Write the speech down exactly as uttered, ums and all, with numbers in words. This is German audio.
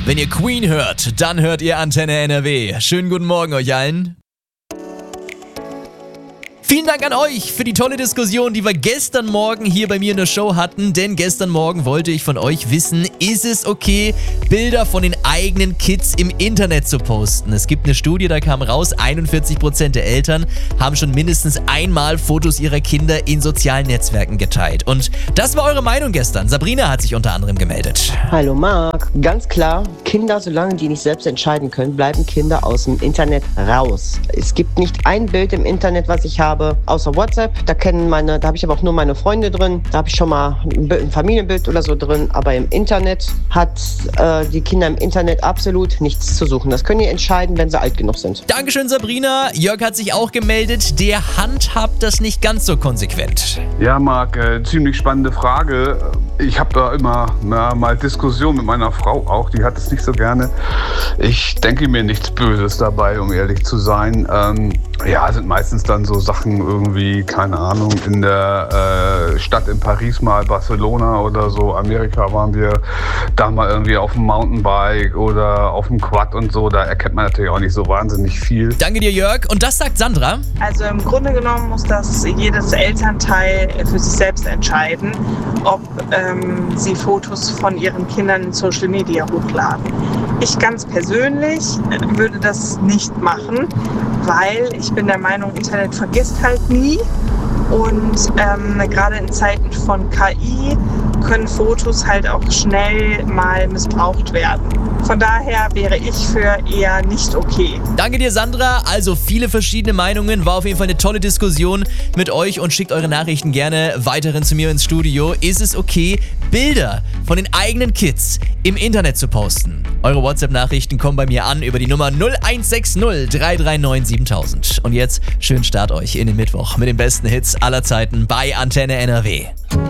Wenn ihr Queen hört, dann hört ihr Antenne N R W. Schönen guten Morgen euch allen. Vielen Dank an euch für die tolle Diskussion, die wir gestern Morgen hier bei mir in der Show hatten. Denn gestern Morgen wollte ich von euch wissen, ist es okay, Bilder von den eigenen Kids im Internet zu posten? Es gibt eine Studie, da kam raus, einundvierzig Prozent der Eltern haben schon mindestens einmal Fotos ihrer Kinder in sozialen Netzwerken geteilt. Und das war eure Meinung gestern. Sabrina hat sich unter anderem gemeldet. Hallo Marc. Ganz klar, Kinder, solange die nicht selbst entscheiden können, bleiben Kinder aus dem Internet raus. Es gibt nicht ein Bild im Internet, was ich habe, außer WhatsApp. Da kennen meine, da habe ich aber auch nur meine Freunde drin. Da habe ich schon mal ein Familienbild oder so drin. Aber im Internet hat äh, die Kinder im Internet absolut nichts zu suchen. Das können die entscheiden, wenn sie alt genug sind. Dankeschön, Sabrina. Jörg hat sich auch gemeldet. Der handhabt das nicht ganz so konsequent. Ja, Marc, äh, ziemlich spannende Frage. Ich habe da immer na, mal Diskussion mit meiner Frau auch. Die hat es nicht so gerne. Ich denke mir nichts Böses dabei, um ehrlich zu sein. Ähm, ja, sind meistens dann so Sachen irgendwie, keine Ahnung, in der äh, Stadt in Paris mal, Barcelona oder so, Amerika waren wir da mal irgendwie auf dem Mountainbike oder auf dem Quad und so, da erkennt man natürlich auch nicht so wahnsinnig viel. Danke dir, Jörg. Und das sagt Sandra? Also im Grunde genommen muss das jedes Elternteil für sich selbst entscheiden, ob ähm, sie Fotos von ihren Kindern in Social Media hochladen. Ich ganz persönlich würde das nicht machen, weil ich bin der Meinung, Internet vergisst halt nie. Und ähm, gerade in Zeiten von K I können Fotos halt auch schnell mal missbraucht werden. Von daher wäre ich für eher nicht okay. Danke dir, Sandra. Also viele verschiedene Meinungen. War auf jeden Fall eine tolle Diskussion mit euch und schickt eure Nachrichten gerne weiterhin zu mir ins Studio. Ist es okay, Bilder von den eigenen Kids im Internet zu posten? Eure WhatsApp-Nachrichten kommen bei mir an über die Nummer null eins sechs null drei drei neun siebentausend. Und jetzt schönen Start euch in den Mittwoch mit den besten Hits aller Zeiten bei Antenne N R W.